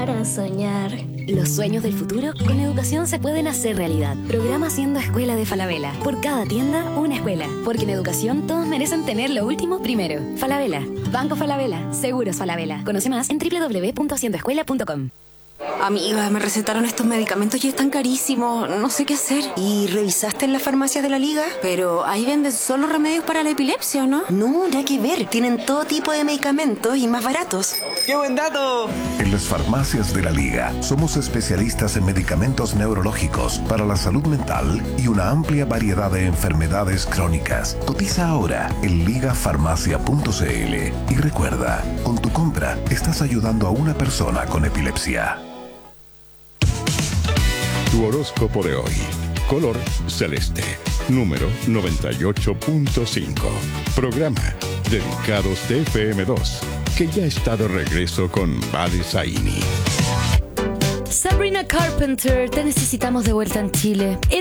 para soñar. Los sueños del futuro con educación se pueden hacer realidad. Programa Siendo Escuela de Falabella. Por cada tienda, una escuela. Porque en educación todos merecen tener lo último primero. Falabella. Banco Falabella. Seguros Falabella. Conoce más en www.siendoescuela.com. Amiga, me recetaron estos medicamentos y están carísimos. No sé qué hacer. ¿Y revisaste en las farmacias de la Liga? Pero ahí venden solo remedios para la epilepsia, ¿o no? No, nada que ver. Tienen todo tipo de medicamentos y más baratos. ¡Qué buen dato! En las farmacias de la Liga somos especialistas en medicamentos neurológicos para la salud mental y una amplia variedad de enfermedades crónicas. Cotiza ahora en ligafarmacia.cl y recuerda, con tu compra estás ayudando a una persona con epilepsia. Tu horóscopo de hoy. Color celeste. Número 98.5. Programa Dedicados de FM2, que ya está de regreso con Vale Zaini. Sabrina Carpenter, te necesitamos de vuelta en Chile.